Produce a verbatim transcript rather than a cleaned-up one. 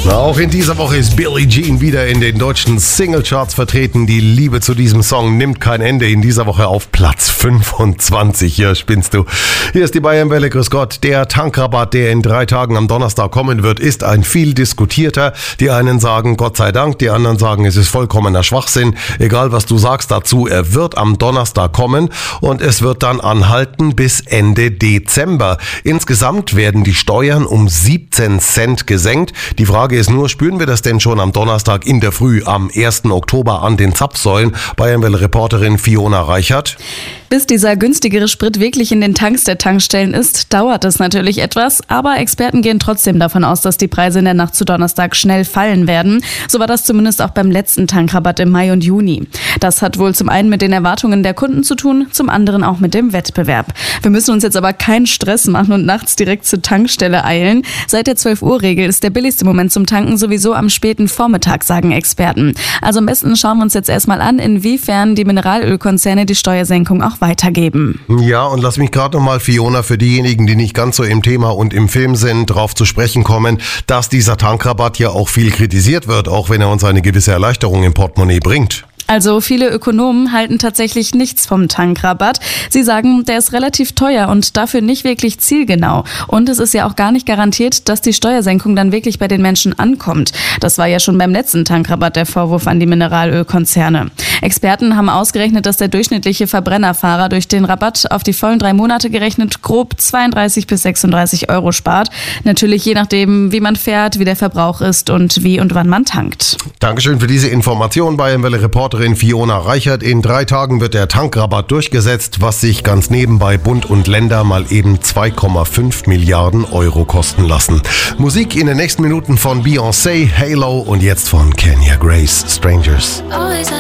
Na, auch in dieser Woche ist Billie Jean wieder in den deutschen Singlecharts vertreten. Die Liebe zu diesem Song nimmt kein Ende. In dieser Woche auf Platz fünfundzwanzig. Hier spinnst du. Hier ist die Bayernwelle. Grüß Gott. Der Tankrabatt, der in drei Tagen am Donnerstag kommen wird, ist ein viel diskutierter. Die einen sagen Gott sei Dank, die anderen sagen, es ist vollkommener Schwachsinn. Egal was du sagst dazu, er wird am Donnerstag kommen und es wird dann anhalten bis Ende Dezember. Insgesamt werden die Steuern um siebzehn Cent gesenkt. Die Frage ist nur, spüren wir das denn schon am Donnerstag in der Früh am ersten Oktober an den Zapfsäulen? Bayernwelle-Reporterin Fiona Reichert. Bis dieser günstigere Sprit wirklich in den Tanks der Tankstellen ist, dauert es natürlich etwas, aber Experten gehen trotzdem davon aus, dass die Preise in der Nacht zu Donnerstag schnell fallen werden. So war das zumindest auch beim letzten Tankrabatt im Mai und Juni. Das hat wohl zum einen mit den Erwartungen der Kunden zu tun, zum anderen auch mit dem Wettbewerb. Wir müssen uns jetzt aber keinen Stress machen und nachts direkt zur Tankstelle eilen. Seit der zwölf Uhr Regel ist der billigste Moment zum Tanken sowieso am späten Vormittag, sagen Experten. Also am besten schauen wir uns jetzt erstmal an, inwiefern die Mineralölkonzerne die Steuersenkung auch weitergeben. Ja, und lass mich gerade nochmal, Fiona, für diejenigen, die nicht ganz so im Thema und im Film sind, darauf zu sprechen kommen, dass dieser Tankrabatt ja auch viel kritisiert wird, auch wenn er uns eine gewisse Erleichterung im Portemonnaie bringt. Also viele Ökonomen halten tatsächlich nichts vom Tankrabatt. Sie sagen, der ist relativ teuer und dafür nicht wirklich zielgenau. Und es ist ja auch gar nicht garantiert, dass die Steuersenkung dann wirklich bei den Menschen ankommt. Das war ja schon beim letzten Tankrabatt der Vorwurf an die Mineralölkonzerne. Experten haben ausgerechnet, dass der durchschnittliche Verbrennerfahrer durch den Rabatt auf die vollen drei Monate gerechnet grob zweiunddreißig bis sechsunddreißig Euro spart. Natürlich je nachdem, wie man fährt, wie der Verbrauch ist und wie und wann man tankt. Dankeschön für diese Information, Bayernwelle-Reporterin Fiona Reichert. In drei Tagen wird der Tankrabatt durchgesetzt, was sich ganz nebenbei Bund und Länder mal eben zwei Komma fünf Milliarden Euro kosten lassen. Musik in den nächsten Minuten von Beyoncé, Halo und jetzt von Kenya Grace, Strangers. Always